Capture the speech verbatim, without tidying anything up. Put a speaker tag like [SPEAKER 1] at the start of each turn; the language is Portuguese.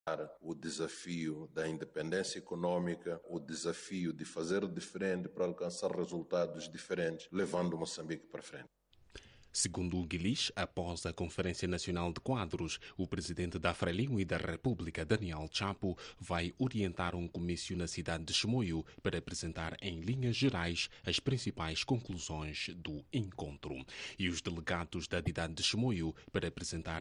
[SPEAKER 1] o desafio da independência econômica, o desafio de fazer diferente para alcançar resultados diferentes, levando Moçambique para frente.
[SPEAKER 2] Segundo o Guilis, após a Conferência Nacional de Quadros, o presidente da Frelimo e da República, Daniel Chapo, vai orientar um comício na cidade de Chimoio para apresentar em linhas gerais as principais conclusões do encontro. E os delegados da cidade de Chimoio para apresentar